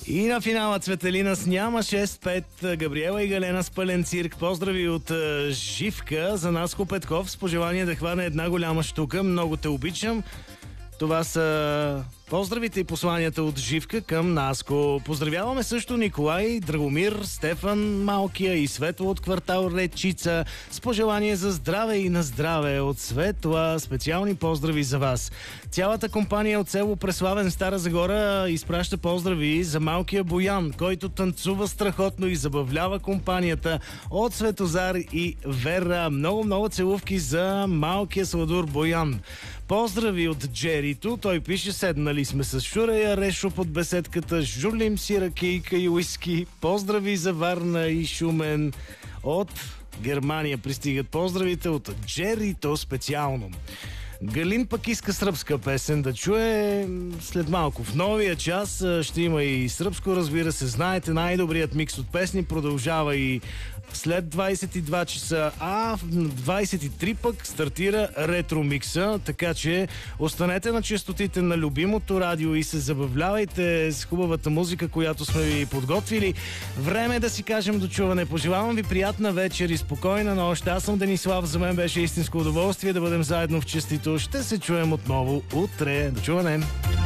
И на финала Цветелина с няма 6-5, Габриела и Галена с пълен цирк. Поздрави от Живка за Наско Петков с пожелание да хване една голяма штука. Много те обичам. Това са поздравите и посланията от Живка към Наско. Поздравяваме също Николай, Драгомир, Стефан Малкия и Светло от квартал Речица с пожелание за здраве и на здраве от Светла. Специални поздрави за вас. Цялата компания от село Преславен, Стара Загора изпраща поздрави за малкия Боян, който танцува страхотно и забавлява компанията от Светозар и Вера. Много целувки за малкия сладур Боян. Поздрави от Джерито. Той пише: седнали сме с Шурея Решо под беседката, журлим си ракийка и уиски. Поздрави за Варна и Шумен. От Германия пристигат поздравите от Джерито специално. Галин пък иска сръбска песен да чуе след малко. В новия час ще има и сръбско, разбира се. Знаете, най-добрият микс от песни продължава и след 22 часа, а в 23 пък стартира ретро микса, така че останете на честотите на любимото радио и се забавлявайте с хубавата музика, която сме ви подготвили. Време е да си кажем до чуване. Пожелавам ви приятна вечер и спокойна нощ. Аз съм Денислав, за мен беше истинско удоволствие да бъдем заедно в честито. Ще се чуем отново утре. До чуване!